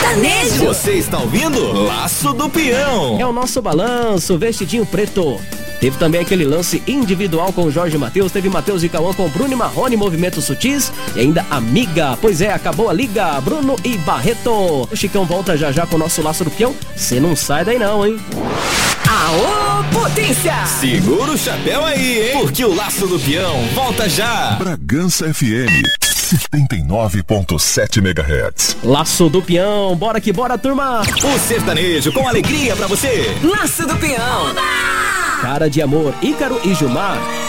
Sertanejo. Você está ouvindo Laço do Peão. É o nosso balanço, vestidinho preto. Teve também aquele lance individual com o Jorge Mateus. Teve Mateus e Cauã com Bruno e Marrone, Movimentos Sutis. E ainda Amiga. Pois é, acabou a liga. Bruno e Barreto. O Chicão volta já já com o nosso Laço do Peão. Você não sai daí não, hein? Aô, potência! Segura o chapéu aí, hein? Porque o Laço do Peão volta já. Bragança FM 79.7 MHz. Laço do Peão, bora que bora, turma! O sertanejo com alegria pra você. Laço do Peão. Cara de Amor, Ícaro e Gilmar.